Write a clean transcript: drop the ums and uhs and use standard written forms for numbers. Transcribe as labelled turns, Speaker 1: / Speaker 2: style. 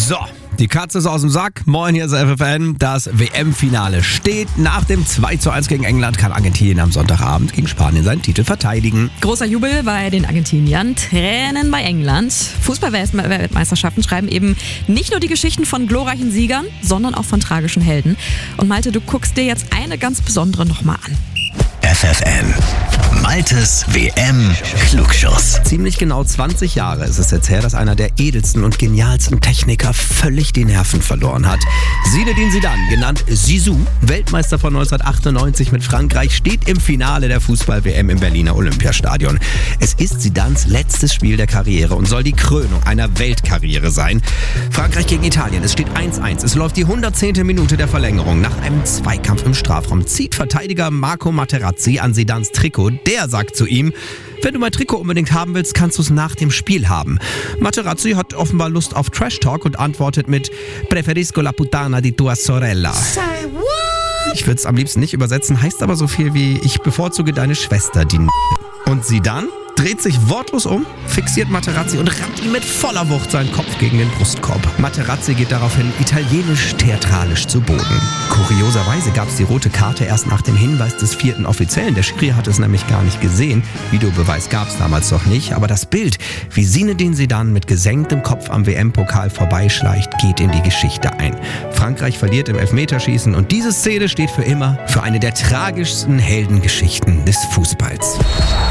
Speaker 1: So, die Katze ist aus dem Sack. Moin, hier ist FFN. Das WM-Finale steht. Nach dem 2:1 gegen England kann Argentinien am Sonntagabend gegen Spanien seinen Titel verteidigen.
Speaker 2: Großer Jubel bei den Argentiniern, Tränen bei England. Fußball-Weltmeisterschaften schreiben eben nicht nur die Geschichten von glorreichen Siegern, sondern auch von tragischen Helden. Und Malte, du guckst dir jetzt eine ganz besondere nochmal an.
Speaker 3: FFN. Maltes WM-Klugschuss.
Speaker 1: Ziemlich genau 20 Jahre ist es jetzt her, dass einer der edelsten und genialsten Techniker völlig die Nerven verloren hat. Zinedine Zidane, genannt Zizou, Weltmeister von 1998 mit Frankreich, steht im Finale der Fußball-WM im Berliner Olympiastadion. Es ist Zidanes letztes Spiel der Karriere und soll die Krönung einer Weltkarriere sein. Frankreich gegen Italien, es steht 1:1. Es läuft die 110. Minute der Verlängerung. Nach einem Zweikampf im Strafraum zieht Verteidiger Marco Materazzi an Zidanes Trikot. Der sagt zu ihm: Wenn du mein Trikot unbedingt haben willst, kannst du es nach dem Spiel haben. Materazzi hat offenbar Lust auf Trash-Talk und antwortet mit Preferisco la puttana di tua sorella.
Speaker 4: Say what?
Speaker 1: Ich würde es am liebsten nicht übersetzen, heißt aber so viel wie: Ich bevorzuge deine Schwester, die Und Zidane dreht sich wortlos um, fixiert Materazzi und rammt ihm mit voller Wucht seinen Kopf gegen den Brustkorb. Materazzi geht daraufhin italienisch-theatralisch zu Boden. Kurioserweise gab es die rote Karte erst nach dem Hinweis des 4. Offiziellen. Der Schiri hat es nämlich gar nicht gesehen. Videobeweis gab es damals noch nicht. Aber das Bild, wie Zinedine Zidane mit gesenktem Kopf am WM-Pokal vorbeischleicht, geht in die Geschichte ein. Frankreich verliert im Elfmeterschießen und diese Szene steht für immer für eine der tragischsten Heldengeschichten des Fußballs.